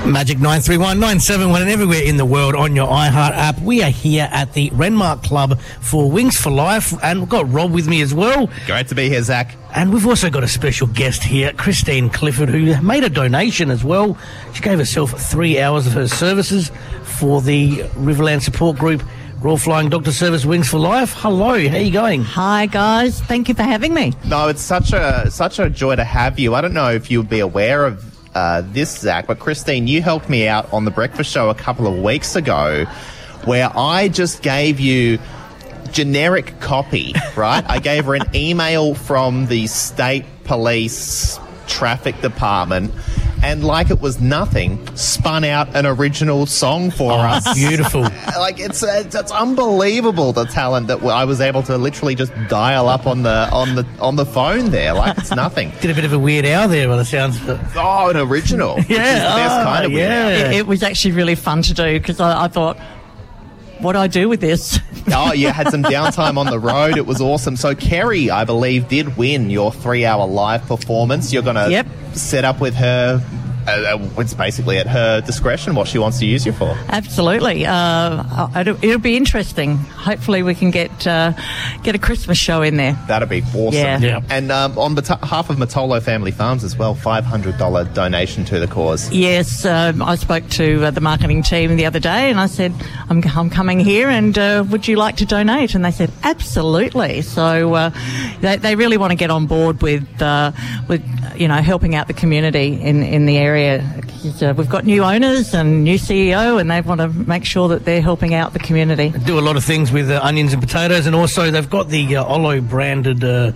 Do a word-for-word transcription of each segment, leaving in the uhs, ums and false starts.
Magic nine three one nine seven one and everywhere in the world on your iHeart app. We are here at the Renmark Club for Wings for Life, and we've got Rob with me as well. Great to be here, Zach. And we've also got a special guest here, Christine Clifford, who made a donation as well. She gave herself three hours of her services for the Riverland Support Group, Royal Flying Doctor Service Wings for Life. Hello, how are you going? Hi, guys. Thank you for having me. No, it's such a such a joy to have you. I don't know if you would be aware of uh, this, Zach, but Christine, you helped me out on The Breakfast Show a couple of weeks ago where I just gave you generic copy, right? I gave her an email from the State Police Traffic Department, and like it was nothing, spun out an original song for oh, us. Beautiful. Like, it's, it's it's unbelievable, the talent that I was able to literally just dial up on the on the on the phone there, like it's nothing. Did a bit of a Weird Al there by the sounds of it. Oh, an original. Yeah, which is the best oh, kind of Weird yeah. Al. It, it was actually really fun to do because I, I thought, what do I do with this? Oh, you had some downtime on the road. It was awesome. So Kerry, I believe, did win your three-hour live performance. You're going to yep. set up with her. Uh, it's basically at her discretion what she wants to use you for. Absolutely. Uh, it'll, it'll be interesting. Hopefully we can get uh, get a Christmas show in there. That'd be awesome. Yeah. Yeah. And um, on behalf of Matolo Family Farms as well, five hundred dollars donation to the cause. Yes, um, I spoke to uh, the marketing team the other day and I said, I'm, I'm coming here and uh, would you like to donate? And they said, absolutely. So uh, they, they really want to get on board with, uh, with you know, helping out the community in, in the area. Uh, we've got new owners and new C E O and they want to make sure that they're helping out the community. Do a lot of things with uh, onions and potatoes, and also they've got the uh, Olo branded uh,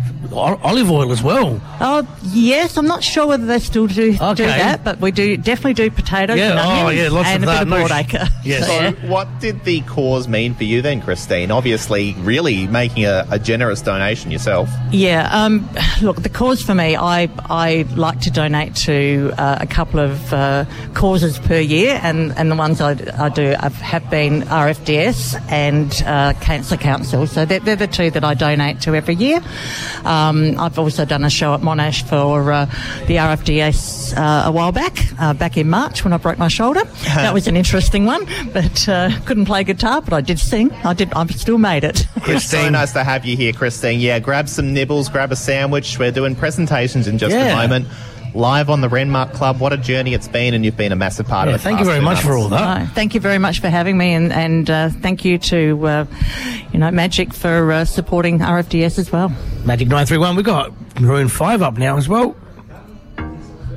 olive oil as well. Oh, yes. I'm not sure whether they still do, Okay. do that, but we do definitely do potatoes Yeah, and onions oh, yeah, lots and of a that. bit of No sh- broadacre. Yes. So Yeah. what did the cause mean for you then, Christine? Obviously, really making a, a generous donation yourself. Yeah, um, look, the cause for me, I I like to donate to uh, a couple of uh, causes per year, and, and the ones I, I do have, have been R F D S and uh, Cancer Council. So they're, they're the two that I donate to every year. Um, I've also done a show at Monash for uh, the R F D S uh, a while back, uh, back in March when I broke my shoulder. That was an interesting one, but uh, couldn't play guitar, but I did sing. I did. I still made it. It's so nice to have you here, Christine. Yeah, grab some nibbles, grab a sandwich. We're doing presentations in just Yeah. a moment. Live on the Renmark Club. What a journey it's been, and you've been a massive part Yeah, of it. thank you very much for all that. No, thank you very much for having me, and, and uh, thank you to uh, you know Magic for uh, supporting R F D S as well. Magic nine three one, we've got Maroon five up now as well.